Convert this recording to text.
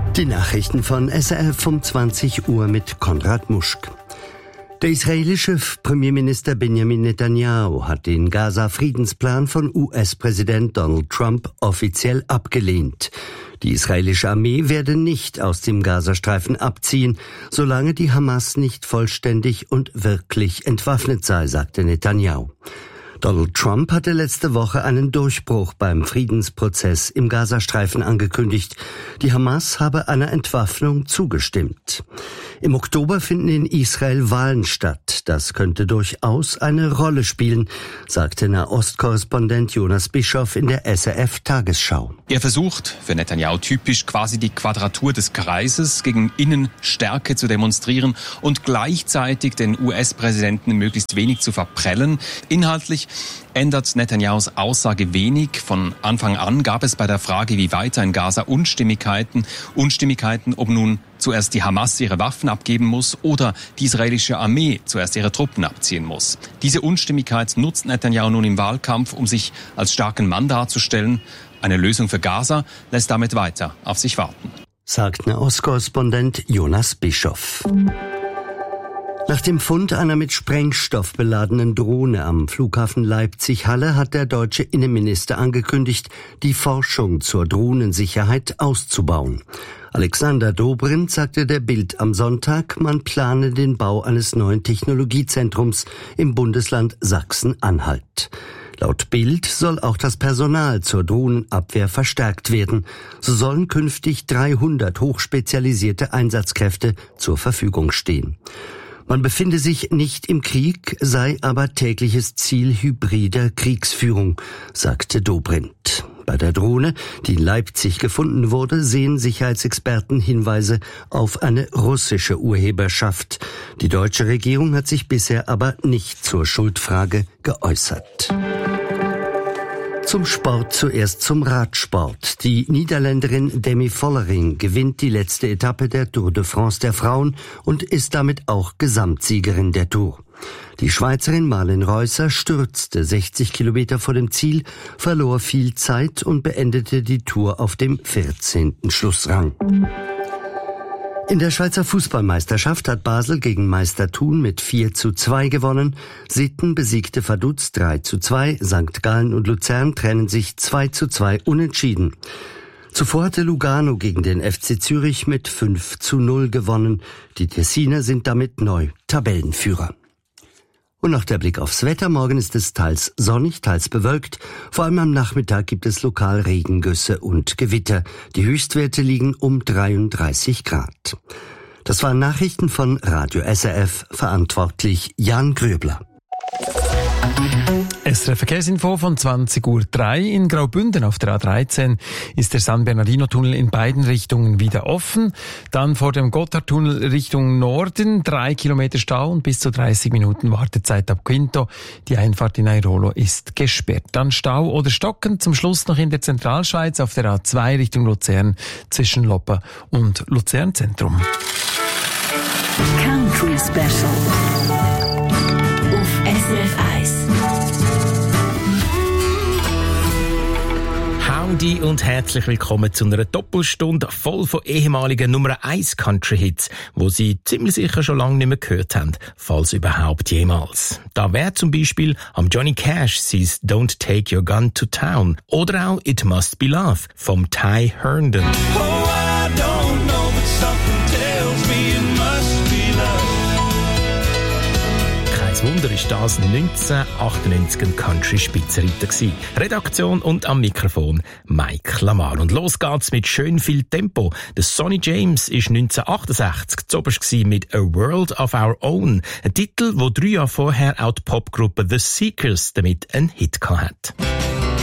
Die Nachrichten von SRF um 20 Uhr mit Konrad Muschk. Der israelische Premierminister Benjamin Netanyahu hat den Gaza-Friedensplan von US-Präsident Donald Trump offiziell abgelehnt. Die israelische Armee werde nicht aus dem Gazastreifen abziehen, solange die Hamas nicht vollständig und wirklich entwaffnet sei, sagte Netanyahu. Donald Trump hatte letzte Woche einen Durchbruch beim Friedensprozess im Gazastreifen angekündigt. Die Hamas habe einer Entwaffnung zugestimmt. Im Oktober finden in Israel Wahlen statt. Das könnte durchaus eine Rolle spielen, sagte Nahostkorrespondent Jonas Bischoff in der SRF-Tagesschau. Er versucht, für Netanyahu typisch, quasi die Quadratur des Kreises, gegen Innenstärke zu demonstrieren und gleichzeitig den US-Präsidenten möglichst wenig zu verprellen. Inhaltlich ändert Netanyahus Aussage wenig. Von Anfang an gab es bei der Frage, wie weiter in Gaza Unstimmigkeiten, ob nun zuerst die Hamas ihre Waffen abgeben muss oder die israelische Armee zuerst ihre Truppen abziehen muss. Diese Unstimmigkeit nutzt Netanyahu nun im Wahlkampf, um sich als starken Mann darzustellen. Eine Lösung für Gaza lässt damit weiter auf sich warten, sagt Nahostkorrespondent Jonas Bischoff. Nach dem Fund einer mit Sprengstoff beladenen Drohne am Flughafen Leipzig-Halle hat der deutsche Innenminister angekündigt, die Forschung zur Drohnensicherheit auszubauen. Alexander Dobrindt sagte der Bild am Sonntag, man plane den Bau eines neuen Technologiezentrums im Bundesland Sachsen-Anhalt. Laut Bild soll auch das Personal zur Drohnenabwehr verstärkt werden. So sollen künftig 300 hochspezialisierte Einsatzkräfte zur Verfügung stehen. Man befinde sich nicht im Krieg, sei aber tägliches Ziel hybrider Kriegsführung, sagte Dobrindt. Bei der Drohne, die in Leipzig gefunden wurde, sehen Sicherheitsexperten Hinweise auf eine russische Urheberschaft. Die deutsche Regierung hat sich bisher aber nicht zur Schuldfrage geäußert. Zum Sport, zuerst zum Radsport. Die Niederländerin Demi Vollering gewinnt die letzte Etappe der Tour de France der Frauen und ist damit auch Gesamtsiegerin der Tour. Die Schweizerin Marlen Reusser stürzte 60 Kilometer vor dem Ziel, verlor viel Zeit und beendete die Tour auf dem 14. Schlussrang. In der Schweizer Fußballmeisterschaft hat Basel gegen Meister Thun mit 4:2 gewonnen. Sitten besiegte Vaduz 3:2. St. Gallen und Luzern trennen sich 2:2 unentschieden. Zuvor hatte Lugano gegen den FC Zürich mit 5:0 gewonnen. Die Tessiner sind damit neu Tabellenführer. Und noch der Blick aufs Wetter. Morgen ist es teils sonnig, teils bewölkt. Vor allem am Nachmittag gibt es lokal Regengüsse und Gewitter. Die Höchstwerte liegen um 33 Grad. Das waren Nachrichten von Radio SRF, verantwortlich Jan Gröbler. SRF Verkehrsinfo von 20:03 Uhr. In Graubünden auf der A13 ist der San Bernardino-Tunnel in beiden Richtungen wieder offen. Dann vor dem Gotthardtunnel Richtung Norden 3 Kilometer Stau und bis zu 30 Minuten Wartezeit ab Quinto. Die Einfahrt in Airolo ist gesperrt. Dann Stau oder Stocken. Zum Schluss noch in der Zentralschweiz auf der A2 Richtung Luzern zwischen Loppa und Luzern Zentrum. Country Special auf SRF 1. Howdy und herzlich willkommen zu einer Doppelstunde voll von ehemaligen Nummer 1 Country-Hits, wo Sie ziemlich sicher schon lange nicht mehr gehört haben, falls überhaupt jemals. Da wäre zum Beispiel am Johnny Cash sein Don't Take Your Gun to Town oder auch It Must Be Love vom Ty Herndon. Oh, I don't know, but something tells me it must be love. Kein Wunder ist das 1998 ein Country-Spitzenreiter gewesen. Redaktion und am Mikrofon Mike Lamar. Und los geht's mit schön viel Tempo. Der Sonny James ist 1968 zuoberst mit A World of Our Own. Ein Titel, wo 3 Jahre vorher auch die Popgruppe The Seekers damit einen Hit gehabt hat.